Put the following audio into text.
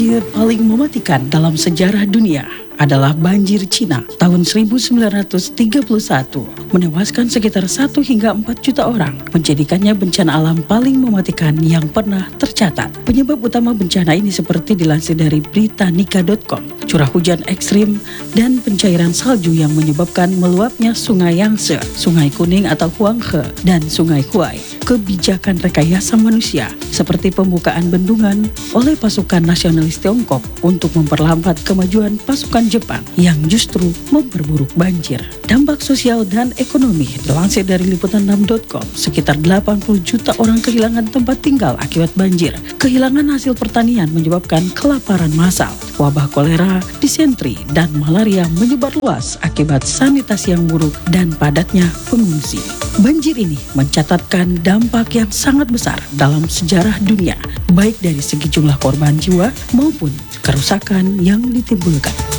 Banjir paling mematikan dalam sejarah dunia adalah banjir Cina tahun 1931, menewaskan sekitar 1 hingga 4 juta orang, menjadikannya bencana alam paling mematikan yang pernah tercatat. Penyebab utama bencana ini seperti dilansir dari Britannica.com, curah hujan ekstrim dan pencairan salju yang menyebabkan meluapnya Sungai Yangtze, Sungai Kuning atau Huanghe, dan Sungai Huai. Kebijakan rekayasa manusia seperti pembukaan bendungan oleh pasukan nasionalis Tiongkok untuk memperlambat kemajuan pasukan Jepang yang justru memperburuk banjir. Dampak sosial dan ekonomi dilansir dari liputan6.com, sekitar 80 juta orang kehilangan tempat tinggal akibat banjir. Kehilangan hasil pertanian menyebabkan kelaparan massal. Wabah kolera, disentri, dan malaria menyebar luas akibat sanitasi yang buruk dan padatnya pengungsi. Banjir ini mencatatkan dampak yang sangat besar dalam sejarah dunia, baik dari segi jumlah korban jiwa maupun kerusakan yang ditimbulkan.